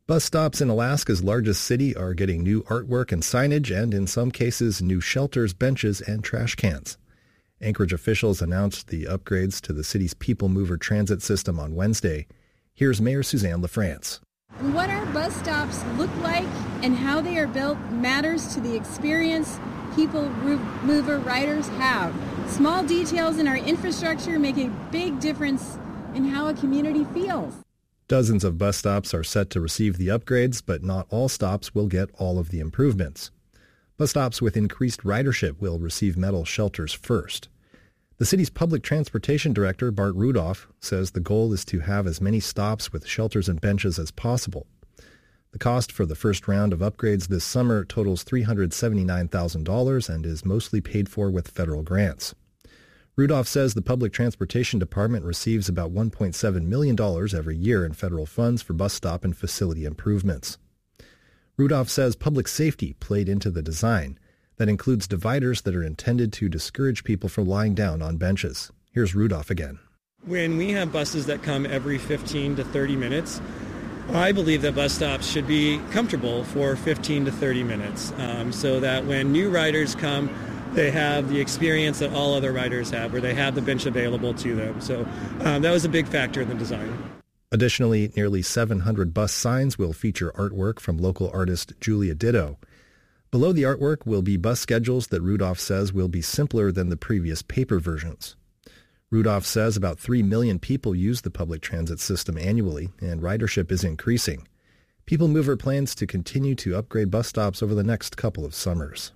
Bus stops in Alaska's largest city are getting new artwork and signage and, in some cases, new shelters, benches, and trash cans. Anchorage officials announced the upgrades to the city's People Mover transit system on Wednesday. Here's Mayor Suzanne LaFrance. What our bus stops look like and how they are built matters to the experience People Mover riders have. Small details in our infrastructure make a big difference in how a community feels. Dozens of bus stops are set to receive the upgrades, but not all stops will get all of the improvements. Bus stops with increased ridership will receive metal shelters first. The city's public transportation director, Bart Rudolph, says the goal is to have as many stops with shelters and benches as possible. The cost for the first round of upgrades this summer totals $379,000 and is mostly paid for with federal grants. Rudolph says the Public Transportation Department receives about $1.7 million every year in federal funds for bus stop and facility improvements. Rudolph says public safety played into the design. That includes dividers that are intended to discourage people from lying down on benches. Here's Rudolph again. When we have buses that come every 15 to 30 minutes, I believe that bus stops should be comfortable for 15 to 30 minutes so that when new riders come, they have the experience that all other riders have, where they have the bench available to them. So that was a big factor in the design. Additionally, nearly 700 bus signs will feature artwork from local artist Julia Ditto. Below the artwork will be bus schedules that Rudolph says will be simpler than the previous paper versions. Rudolph says about 3 million people use the public transit system annually, and ridership is increasing. People Mover plans to continue to upgrade bus stops over the next couple of summers.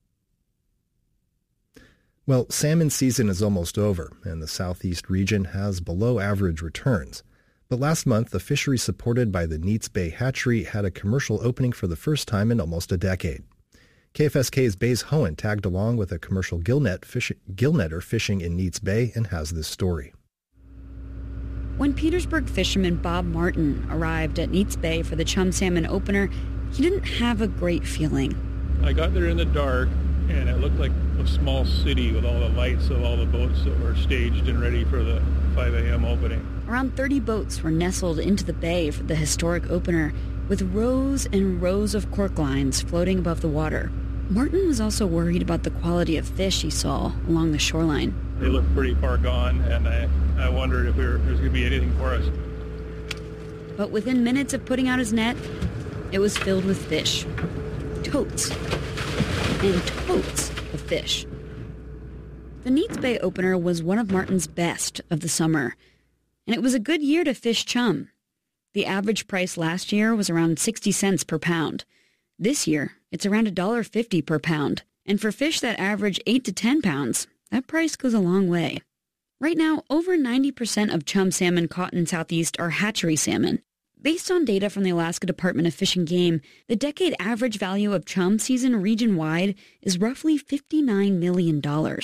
Well, salmon season is almost over, and the southeast region has below-average returns. But last month, the fishery supported by the Neats Bay Hatchery had a commercial opening for the first time in almost a decade. KFSK's Baze Hohen tagged along with a commercial gillnetter fishing in Neats Bay and has this story. When Petersburg fisherman Bob Martin arrived at Neats Bay for the chum salmon opener, he didn't have a great feeling. I got there in the dark, and it looked like a small city with all the lights of all the boats that were staged and ready for the 5 a.m. opening. Around 30 boats were nestled into the bay for the historic opener, with rows and rows of cork lines floating above the water. Martin was also worried about the quality of fish he saw along the shoreline. They looked pretty far gone, and I wondered if there's going to be anything for us. But within minutes of putting out his net, it was filled with fish. Totes and totes of fish. The Neats Bay opener was one of Martin's best of the summer, and it was a good year to fish chum. The average price last year was around 60 cents per pound. This year, it's around $1.50 per pound, and for fish that average 8 to 10 pounds, that price goes a long way. Right now, over 90% of chum salmon caught in Southeast are hatchery salmon. Based on data from the Alaska Department of Fish and Game, the decade average value of chum season region-wide is roughly $59 million.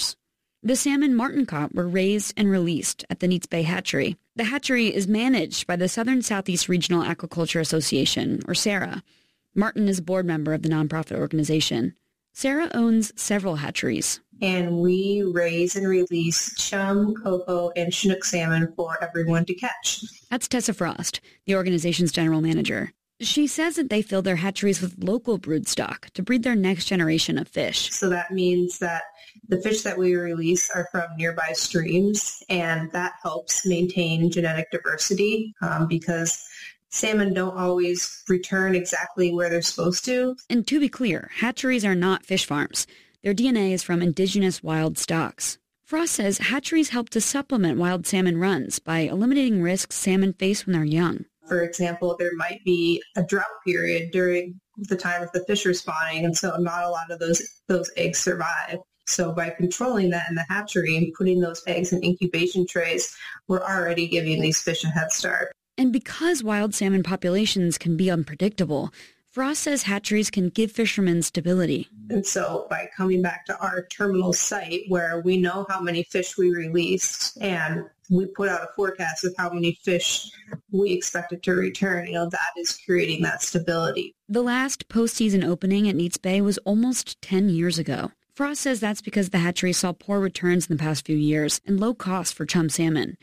The salmon Martin caught were raised and released at the Neats Bay Hatchery. The hatchery is managed by the Southern Southeast Regional Aquaculture Association, or SARA. Martin is a board member of the nonprofit organization. SARA owns several hatcheries. And we raise and release chum, coho, and Chinook salmon for everyone to catch. That's Tessa Frost, the organization's general manager. She says that they fill their hatcheries with local brood stock to breed their next generation of fish. So that means that the fish that we release are from nearby streams, and that helps maintain genetic diversity because salmon don't always return exactly where they're supposed to. And to be clear, hatcheries are not fish farms. Their DNA is from indigenous wild stocks. Frost says hatcheries help to supplement wild salmon runs by eliminating risks salmon face when they're young. For example, there might be a drought period during the time of the fish are spawning, and so not a lot of those eggs survive. So by controlling that in the hatchery and putting those eggs in incubation trays, we're already giving these fish a head start. And because wild salmon populations can be unpredictable, Frost says hatcheries can give fishermen stability. And so by coming back to our terminal site where we know how many fish we released and we put out a forecast of how many fish we expected to return, that is creating that stability. The last postseason opening at Neats Bay was almost 10 years ago. Frost says that's because the hatchery saw poor returns in the past few years and low costs for chum salmon.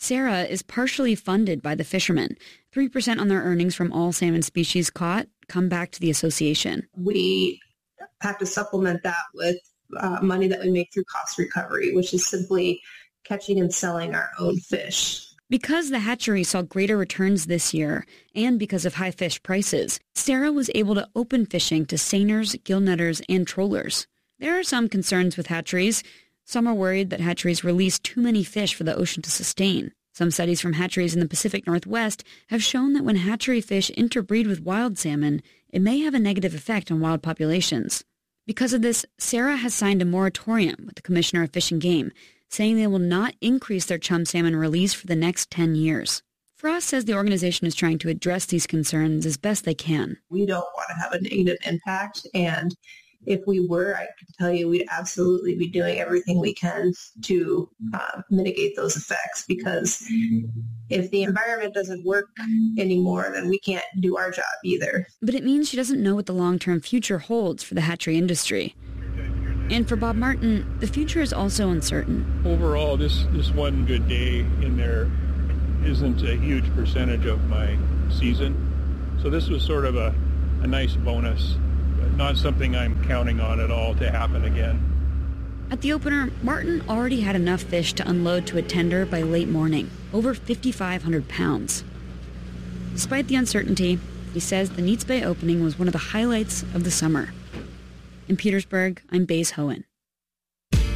Sarah is partially funded by the fishermen. 3% on their earnings from all salmon species caught come back to the association. We have to supplement that with money that we make through cost recovery, which is simply catching and selling our own fish. Because the hatchery saw greater returns this year, and because of high fish prices, Sarah was able to open fishing to seiners, gillnetters, and trollers. There are some concerns with hatcheries. Some are worried that hatcheries release too many fish for the ocean to sustain. Some studies from hatcheries in the Pacific Northwest have shown that when hatchery fish interbreed with wild salmon, it may have a negative effect on wild populations. Because of this, Sarah has signed a moratorium with the Commissioner of Fish and Game, saying they will not increase their chum salmon release for the next 10 years. Frost says the organization is trying to address these concerns as best they can. We don't want to have a negative impact, and if we were, I can tell you we'd absolutely be doing everything we can to mitigate those effects, because if the environment doesn't work anymore, then we can't do our job either. But it means she doesn't know what the long-term future holds for the hatchery industry. And for Bob Martin, the future is also uncertain. Overall, this one good day in there isn't a huge percentage of my season. So this was sort of a nice bonus, but not something I'm counting on at all to happen again. At the opener, Martin already had enough fish to unload to a tender by late morning, over 5,500 pounds. Despite the uncertainty, he says the Neats Bay opening was one of the highlights of the summer. In Petersburg, I'm Baze Hohen.